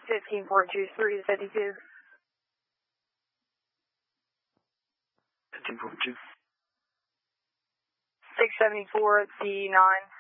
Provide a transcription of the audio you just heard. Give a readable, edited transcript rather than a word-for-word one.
15.23 to 52. 15.2. 674 at the 9.